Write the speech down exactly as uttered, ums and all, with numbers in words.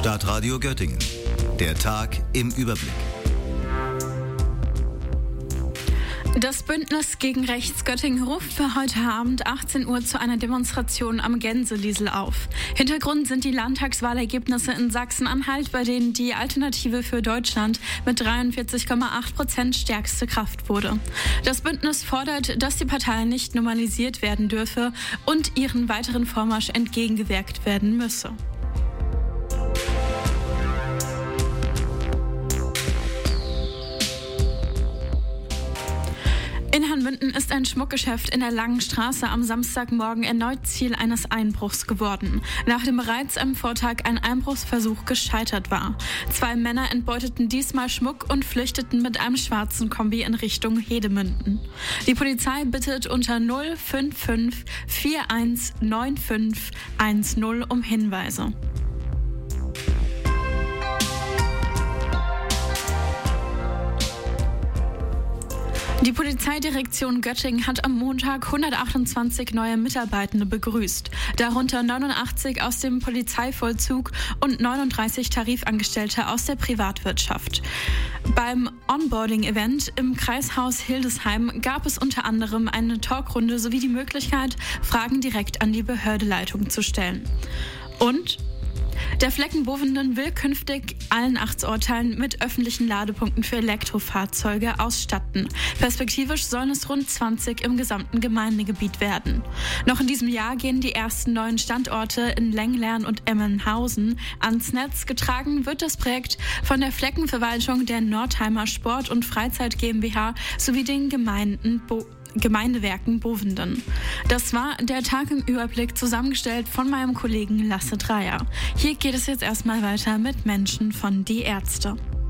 Stadtradio Göttingen. Der Tag im Überblick. Das Bündnis gegen Rechts Göttingen ruft für heute Abend achtzehn Uhr zu einer Demonstration am Gänseliesel auf. Hintergrund sind die Landtagswahlergebnisse in Sachsen-Anhalt, bei denen die Alternative für Deutschland mit dreiundvierzig Komma acht Prozent stärkste Kraft wurde. Das Bündnis fordert, dass die Partei nicht normalisiert werden dürfe und ihren weiteren Vormarsch entgegengewirkt werden müsse. In Hanmünden ist ein Schmuckgeschäft in der Langen Straße am Samstagmorgen erneut Ziel eines Einbruchs geworden, nachdem bereits am Vortag ein Einbruchsversuch gescheitert war. Zwei Männer entbeuteten diesmal Schmuck und flüchteten mit einem schwarzen Kombi in Richtung Hedemünden. Die Polizei bittet unter null fünf fünf vier eins neun fünf eins null um Hinweise. Die Polizeidirektion Göttingen hat am Montag hundertachtundzwanzig neue Mitarbeitende begrüßt, darunter neunundachtzig aus dem Polizeivollzug und neununddreißig Tarifangestellte aus der Privatwirtschaft. Beim Onboarding-Event im Kreishaus Hildesheim gab es unter anderem eine Talkrunde sowie die Möglichkeit, Fragen direkt an die Behördeleitung zu stellen. Und der Flecken Bovenden will künftig allen acht Orteilen mit öffentlichen Ladepunkten für Elektrofahrzeuge ausstatten. Perspektivisch sollen es rund zwanzig im gesamten Gemeindegebiet werden. Noch in diesem Jahr gehen die ersten neuen Standorte in Lenglern und Emmenhausen ans Netz. Getragen wird das Projekt von der Fleckenverwaltung der Nordheimer Sport- und Freizeit GmbH sowie den Gemeinden Bo- Gemeindewerken Bovenden. Das war der Tag im Überblick, zusammengestellt von meinem Kollegen Lasse Dreier. Hier geht es jetzt erstmal weiter mit Menschen von Die Ärzte.